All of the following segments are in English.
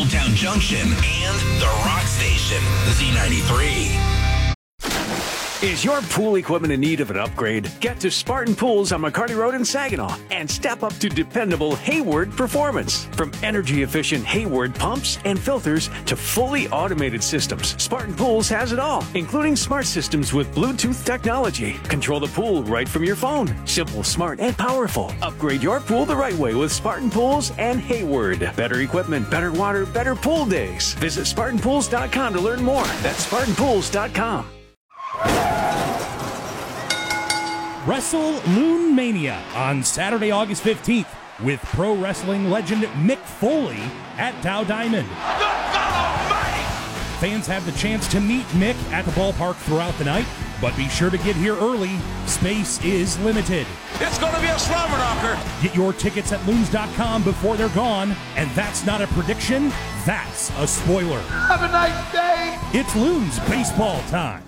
Old Town Junction, and the Rock Station, Z93. Is your pool equipment in need of an upgrade? Get to Spartan Pools on McCarty Road in Saginaw and step up to dependable Hayward performance. From energy-efficient Hayward pumps and filters to fully automated systems, Spartan Pools has it all, including smart systems with Bluetooth technology. Control the pool right from your phone. Simple, smart, and powerful. Upgrade your pool the right way with Spartan Pools and Hayward. Better equipment, better water, better pool days. Visit SpartanPools.com to learn more. That's SpartanPools.com. WrestleLoon Mania on Saturday, August 15th with pro wrestling legend Mick Foley at Dow Diamond. Fans have the chance to meet Mick at the ballpark throughout the night, but be sure to get here early. Space is limited. It's going to be a slobber knocker. Get your tickets at loons.com before they're gone, and that's not a prediction, that's a spoiler. Have a nice day. It's Loons baseball time.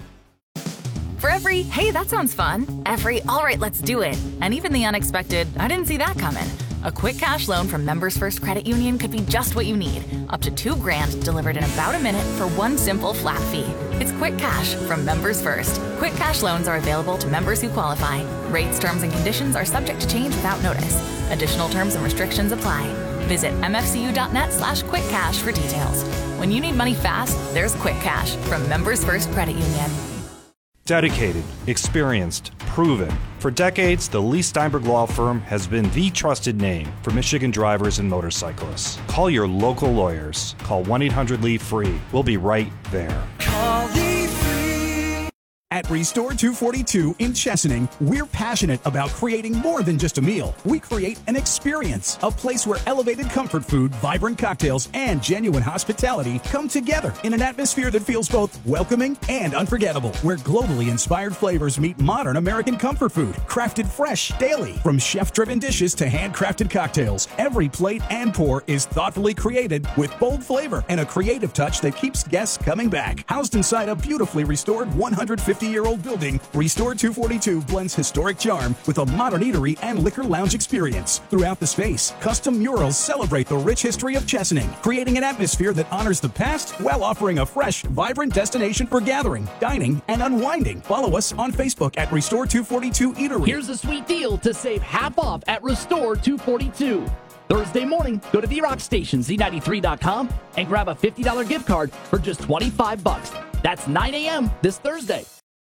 For every, hey, that sounds fun, every, all right, let's do it, and even the unexpected, I didn't see that coming. A quick cash loan from Members First Credit Union could be just what you need. Up to $2,000 delivered in about a minute for one simple flat fee. It's Quick Cash from Members First. Quick cash loans are available to members who qualify. Rates, terms, and conditions are subject to change without notice. Additional terms and restrictions apply. Visit mfcu.net/quickcash for details. When you need money fast, there's Quick Cash from Members First Credit Union. Dedicated, experienced, proven. For decades, the Lee Steinberg Law Firm has been the trusted name for Michigan drivers and motorcyclists. Call your local lawyers. Call 1-800-LEE-FREE. We'll be right there. Call Lee Free. At Restore 242 in Chesaning, we're passionate about creating more than just a meal. We create an experience, a place where elevated comfort food, vibrant cocktails, and genuine hospitality come together in an atmosphere that feels both welcoming and unforgettable, where globally inspired flavors meet modern American comfort food, crafted fresh daily. From chef-driven dishes to handcrafted cocktails, every plate and pour is thoughtfully created with bold flavor and a creative touch that keeps guests coming back. Housed inside a beautifully restored 150-year-old building, Restore 242 blends historic charm with a modern eatery and liquor lounge experience. Throughout the space, custom murals celebrate the rich history of Chesaning, creating an atmosphere that honors the past while offering a fresh, vibrant destination for gathering, dining, and unwinding. Follow us on Facebook at Restore 242 Eatery. Here's a sweet deal to save half off at Restore 242. Thursday morning, go to the Rock Station, Z93.com, and grab a $50 gift card for just $25. That's 9 a.m. this Thursday.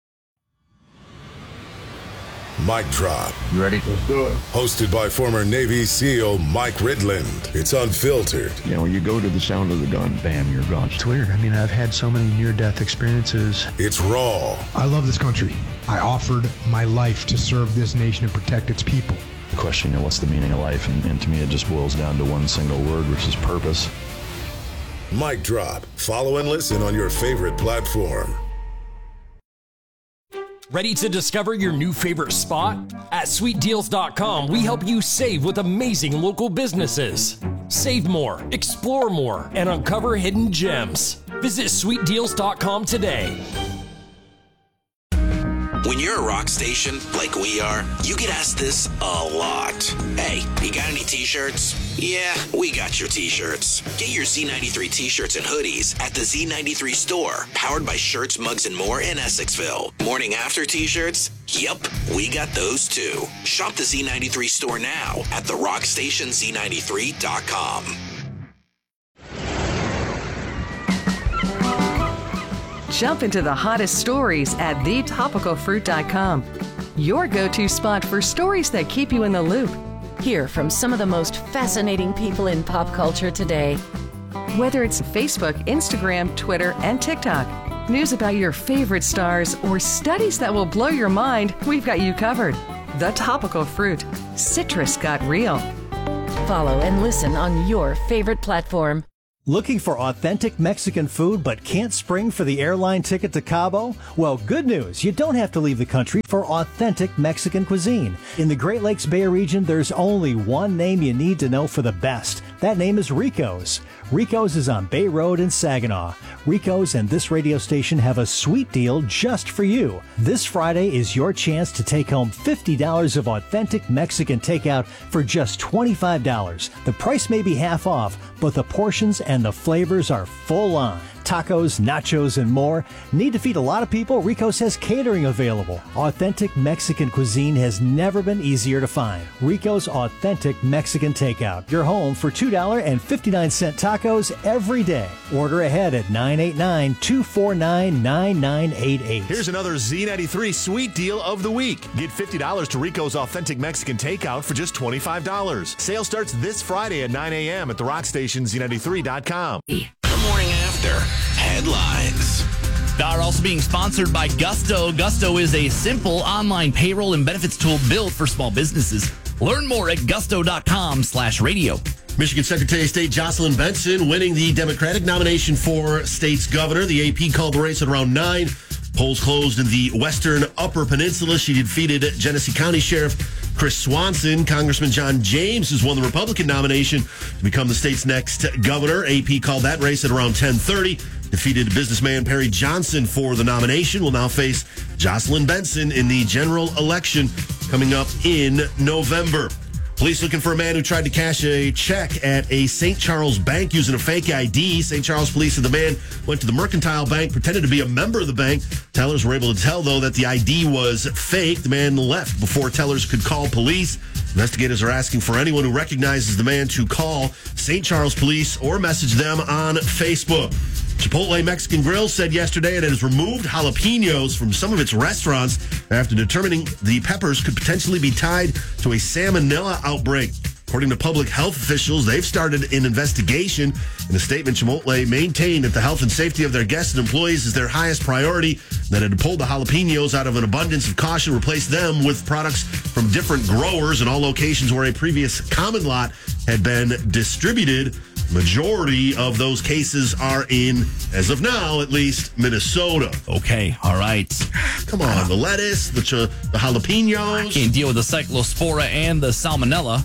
Mic Drop. You ready? Let's do it. Hosted by former Navy SEAL Mike Ridland. It's unfiltered. You know, when you go to the sound of the gun, bam, you're gone. It's weird. I mean, I've had so many near-death experiences. It's raw. I love this country. I offered my life to serve this nation and protect its people. The question, you know, what's the meaning of life? And to me, it just boils down to one single word, which is purpose. Mic Drop. Follow and listen on your favorite platform. Ready to discover your new favorite spot? At SweetDeals.com, we help you save with amazing local businesses. Save more, explore more, and uncover hidden gems. Visit SweetDeals.com today. When you're a rock station like we are, you get asked this a lot. Hey, you got any t-shirts? Yeah, we got your t-shirts. Get your Z93 t-shirts and hoodies at the Z93 store, powered by Shirts, Mugs, and More in Essexville. Morning after t-shirts? Yep, we got those too. Shop the Z93 store now at therockstationz93.com. Jump into the hottest stories at thetopicalfruit.com. Your go-to spot for stories that keep you in the loop. Hear from some of the most fascinating people in pop culture today. Whether it's Facebook, Instagram, Twitter, and TikTok, news about your favorite stars, or studies that will blow your mind, we've got you covered. The Topical Fruit. Citrus got real. Follow and listen on your favorite platform. Looking for authentic Mexican food but can't spring for the airline ticket to Cabo? Well, good news. You don't have to leave the country for authentic Mexican cuisine. In the Great Lakes Bay region, there's only one name you need to know for the best. That name is Rico's. Rico's is on Bay Road in Saginaw. Rico's and this radio station have a sweet deal just for you. This Friday is your chance to take home $50 of authentic Mexican takeout for just $25. The price may be half off, but the portions and the flavors are full on. Tacos, nachos, and more. Need to feed a lot of people? Rico's has catering available. Authentic Mexican cuisine has never been easier to find. Rico's Authentic Mexican Takeout. Your home for $2.59 tacos every day. Order ahead at 989-249-9988. Here's another Z93 sweet deal of the week. Get $50 to Rico's Authentic Mexican Takeout for just $25. Sale starts this Friday at 9 a.m. at the rock station Z93.com. The morning after headlines. Are also being sponsored by Gusto. Gusto is a simple online payroll and benefits tool built for small businesses. Learn more at gusto.com/radio. Michigan Secretary of State Jocelyn Benson winning the Democratic nomination for state's governor. The AP called the race at around 9. Polls closed in the western Upper Peninsula. She defeated Genesee County Sheriff Chris Swanson. Congressman John James has won the Republican nomination to become the state's next governor. AP called that race at around 10:30. Defeated businessman Perry Johnson for the nomination. Will now face Jocelyn Benson in the general election coming up in November. Police looking for a man who tried to cash a check at a St. Charles bank using a fake ID. St. Charles police said the man went to the Mercantile Bank, pretended to be a member of the bank. Tellers were able to tell, though, that the ID was fake. The man left before tellers could call police. Investigators are asking for anyone who recognizes the man to call St. Charles police or message them on Facebook. Chipotle Mexican Grill said yesterday it has removed jalapenos from some of its restaurants after determining the peppers could potentially be tied to a salmonella outbreak. According to public health officials, they've started an investigation. In a statement, Chipotle maintained that the health and safety of their guests and employees is their highest priority, that it had pulled the jalapenos out of an abundance of caution, replaced them with products from different growers in all locations where a previous common lot had been distributed. Majority of those cases are in, as of now, at least, Minnesota. Okay, all right. Come on, the lettuce, the jalapenos. I can't deal with the cyclospora and the salmonella.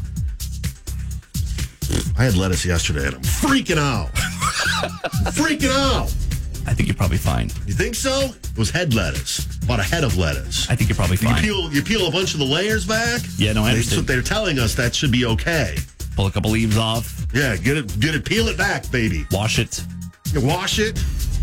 I had lettuce yesterday, and I'm freaking out. Freaking out. I think you're probably fine. You think so? It was head lettuce. About a head of lettuce. I think you're probably fine. You peel a bunch of the layers back? Yeah, no, I understand. That's what they're telling us. That should be okay. Pull a couple leaves off. Yeah, get it, peel it back, baby. Wash it. You wash it.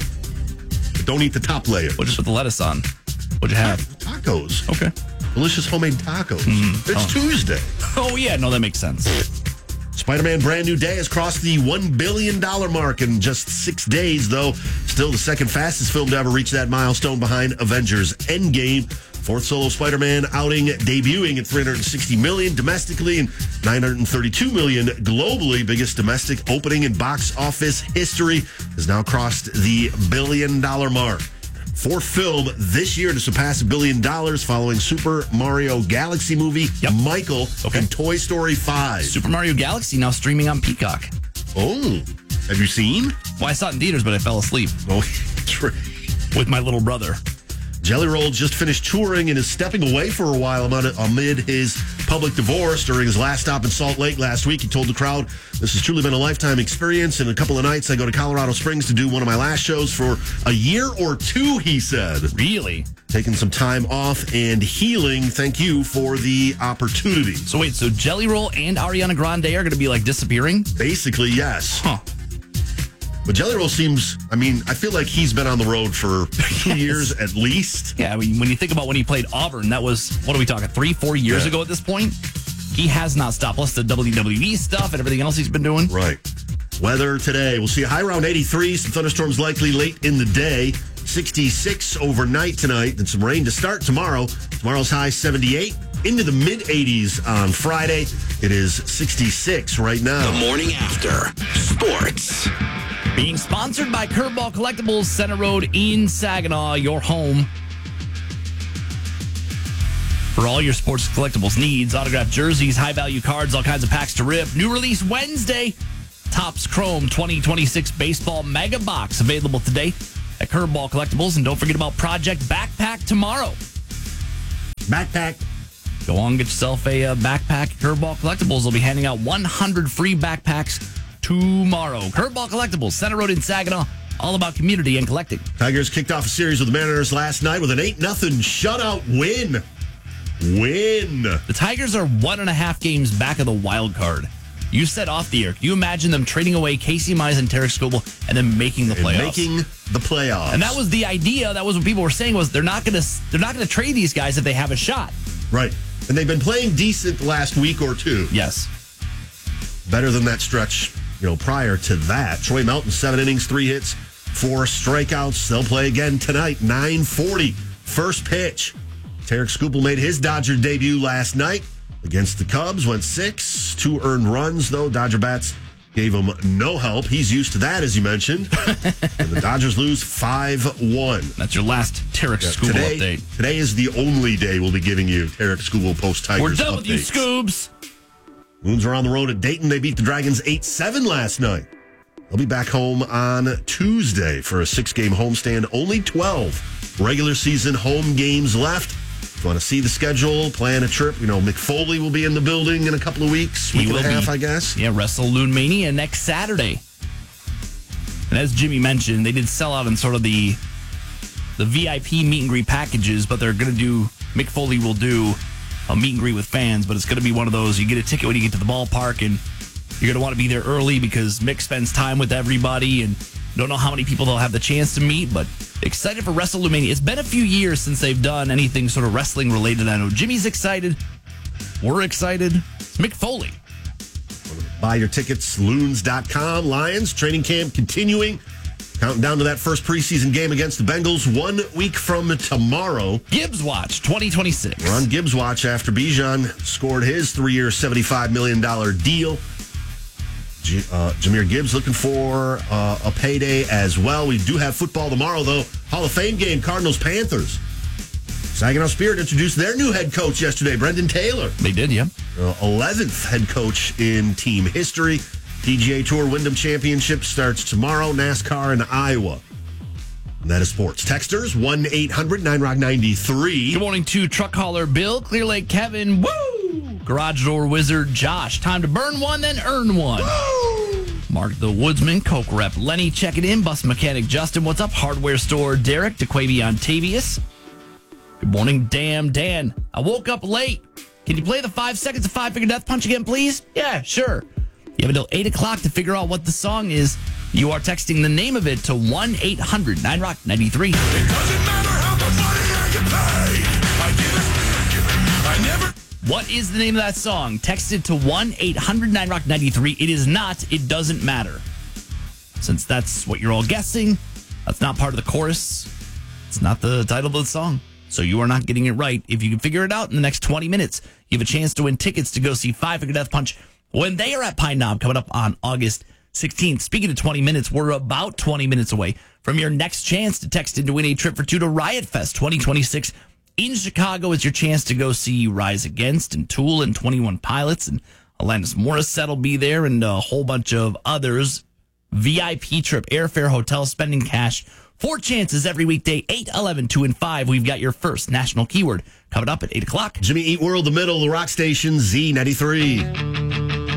But don't eat the top layer. We'll just put the lettuce on. What'd you have? Tacos. Okay. Delicious homemade tacos. Mm-hmm. It's Tuesday. Oh, yeah. No, that makes sense. Spider-Man Brand New Day has crossed the $1 billion mark in just 6 days, though. Still the second fastest film to ever reach that milestone behind Avengers Endgame. Fourth solo Spider-Man outing debuting at $360 million domestically and $932 million globally. Biggest domestic opening in box office history has now crossed the $1 billion mark. Fourth film this year to surpass $1 billion following Super Mario Galaxy movie, Michael, and Toy Story 5. Super Mario Galaxy now streaming on Peacock. Oh, have you seen? Well, I saw it in theaters, but I fell asleep. Oh, true. With my little brother. Jelly Roll just finished touring and is stepping away for a while amid his public divorce. During his last stop in Salt Lake last week, he told the crowd, "This has truly been a lifetime experience. In a couple of nights, I go to Colorado Springs to do one of my last shows for a year or two," he said. Really? Taking some time off and healing. Thank you for the opportunity. So wait, so Jelly Roll and Ariana Grande are going to be like disappearing? Basically, yes. Huh. But Jelly Roll seems, I feel like he's been on the road for 2 years at least. Yeah, when you think about when he played Auburn, that was, what are we talking, 3-4 years ago at this point? He has not stopped, plus the WWE stuff and everything else he's been doing. Right. Weather today, we'll see a high around 83, some thunderstorms likely late in the day, 66 overnight tonight, then some rain to start tomorrow. Tomorrow's high 78, into the mid-80s on Friday. It is 66 right now. The morning after, sports. Being sponsored by Curveball Collectibles, Center Road in Saginaw, your home for all your sports collectibles needs. Autographed jerseys, high-value cards, all kinds of packs to rip. New release Wednesday, Topps Chrome 2026 Baseball Mega Box, available today at Curveball Collectibles. And don't forget about Project Backpack tomorrow. Backpack. Go on and get yourself a backpack at Curveball Collectibles. They'll be handing out 100 free backpacks tomorrow. Curveball Collectibles, Center Road in Saginaw, all about community and collecting. Tigers kicked off a series with the Mariners last night with an 8-0 shutout win. The Tigers are 1.5 games back of the wild card. You said off the air, can you imagine them trading away Casey Mize and Tarek Skubal and then making the playoffs? And that was the idea. That was what people were saying was they're not going to trade these guys if they have a shot. Right. And they've been playing decent the last week or two. Yes. Better than that stretch, prior to that. Troy Melton, 7 innings, 3 hits, 4 strikeouts. They'll play again tonight, 9:40. First pitch. Tarek Skubal made his Dodger debut last night against the Cubs. Went 6, 2 earned runs, though. Dodger bats gave him no help. He's used to that, as you mentioned. And the Dodgers lose 5-1. That's your last Tarek Skubal update. Today is the only day we'll be giving you Tarek Skubal post-Tigers We're done updates. with you, Scoobs. Loons are on the road at Dayton. They beat the Dragons 8-7 last night. They'll be back home on Tuesday for a 6-game homestand. Only 12 regular season home games left. If you want to see the schedule, plan a trip, McFoley will be in the building in a couple of weeks. Week and a half, I guess. Yeah, Wrestle Loon Mania next Saturday. And as Jimmy mentioned, they did sell out in sort of the VIP meet and greet packages, but they're going to do, Mick Foley will do a meet and greet with fans, but it's going to be one of those, you get a ticket when you get to the ballpark, and you're going to want to be there early because Mick spends time with everybody, and don't know how many people they'll have the chance to meet, but excited for WrestleMania. It's been a few years since they've done anything sort of wrestling related. I know Jimmy's excited. We're excited. It's Mick Foley. Buy your tickets, loons.com. Lions training camp continuing. Counting down to that first preseason game against the Bengals 1 week from tomorrow. Gibbs Watch 2026. We're on Gibbs Watch after Bijan scored his 3-year, $75 million deal. Jahmyr Gibbs looking for a payday as well. We do have football tomorrow, though. Hall of Fame game, Cardinals-Panthers. Saginaw Spirit introduced their new head coach yesterday, Brendan Taylor. They did, yeah. 11th head coach in team history. PGA Tour Wyndham Championship starts tomorrow. NASCAR in Iowa. And that is sports. Texters, 1-800-9ROCK-93. Good morning to Truck Hauler Bill, Clear Lake Kevin, woo! Garage Door Wizard Josh. Time to burn one, then earn one. Woo! Mark the Woodsman, Coke Rep Lenny, checking in. Bus Mechanic Justin, what's up? Hardware Store Derek, DeQuavi Ontavius. Good morning, Damn Dan. I woke up late. Can you play the 5 seconds of Five-Finger Death Punch again, please? Yeah, sure. You have until 8 o'clock to figure out what the song is. You are texting the name of it to 1-800-9ROCK-93. It doesn't matter how much money I get paid. I give it, I never. What is the name of that song? Text it to 1-800-9ROCK-93. It is not It Doesn't Matter. Since that's what you're all guessing, that's not part of the chorus. It's not the title of the song. So you are not getting it right. If you can figure it out in the next 20 minutes, you have a chance to win tickets to go see Five-Finger Death Punch when they are at Pine Knob coming up on August 16th. Speaking of 20 minutes, we're about 20 minutes away from your next chance to text in to win a trip for 2 to Riot Fest 2026 in Chicago. Is your chance to go see Rise Against and Tool and 21 Pilots, and Alanis Morissette will be there, and a whole bunch of others. VIP trip, airfare, hotel, spending cash. 4 chances every weekday, 8, 11, 2, and 5. We've got your first national keyword coming up at 8 o'clock. Jimmy Eat World, the middle, the rock station, Z93.